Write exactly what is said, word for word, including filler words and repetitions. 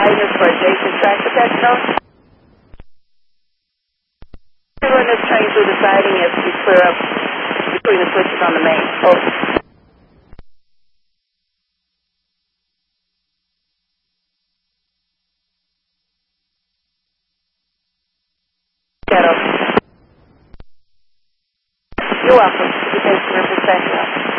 siding is for adjacent track protection. Run this train through the siding as we clear up between the switches on the main. Over. You're welcome. You take your perspective.